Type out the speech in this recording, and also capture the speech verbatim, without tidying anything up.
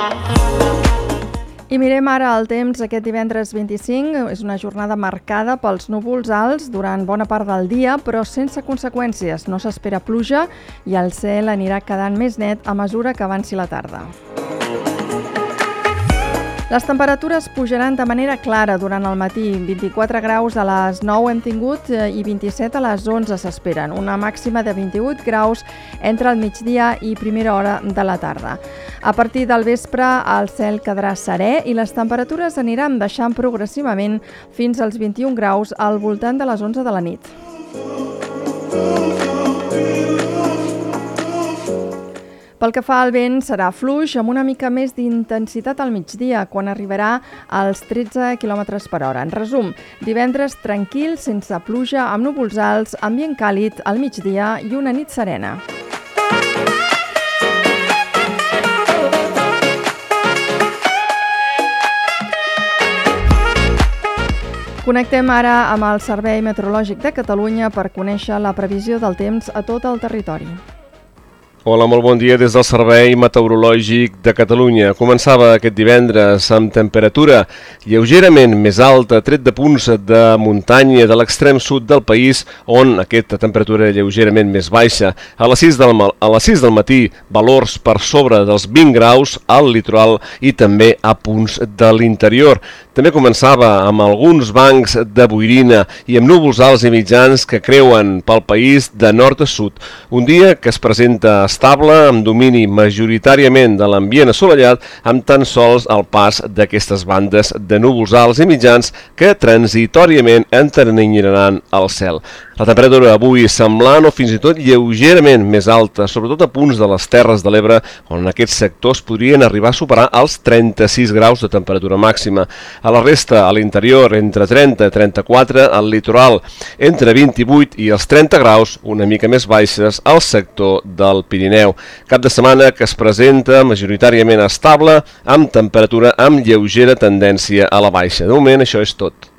I mirem ara el temps aquest divendres vint-i-cinc. És una jornada marcada pels núvols alts durant bona part del dia, però sense conseqüències. No s'espera pluja i el cel anirà quedant més net a mesura que avanci la tarda. Les temperatures pujaran de manera clara durant el matí. vint-i-quatre graus a les nou hem tingut i vint-i-set a les onze s'esperen. Una màxima de vint-i-vuit graus entre el migdia i primera hora de la tarda. A partir del vespre el cel quedarà serè i les temperatures aniran baixant progressivament fins als vint-i-un graus al voltant de les onze de la nit. Pel que fa al vent, serà fluix amb una mica més d'intensitat al migdia, quan arribarà als tretze quilòmetres per hora. En resum, divendres tranquil, sense pluja, amb núvols alts, ambient càlid al migdia i una nit serena. Connectem ara amb el Servei Meteorològic de Catalunya per conèixer la previsió del temps a tot el territori. Hola, molt bon dia des del Servei Meteorològic de Catalunya. Començava aquest divendres amb temperatura lleugerament més alta, tret de punts de muntanya de l'extrem sud del país, on aquesta temperatura lleugerament més baixa. A les sis del, a les sis del matí, valors per sobre dels vint graus al litoral i també a punts de l'interior. També començava amb alguns bancs de boirina i amb núvols alts i mitjans que creuen pel país de nord a sud. Un dia que es presenta estable, amb domini majoritàriament de l'ambient assolellat, amb tan sols el pas d'aquestes bandes de núvols alts i mitjans que transitòriament enterninyaran el cel. La temperatura avui semblant o fins i tot lleugerament més alta, sobretot a punts de les Terres de l'Ebre, on en aquests sectors podrien arribar a superar els trenta-sis graus de temperatura màxima. A la resta, a l'interior, entre trenta i trenta-quatre, al litoral, entre vint-i-vuit i els trenta graus, una mica més baixes, al sector del Pirineu. Cap de setmana que es presenta majoritàriament estable, amb temperatura amb lleugera tendència a la baixa. De moment, això és tot.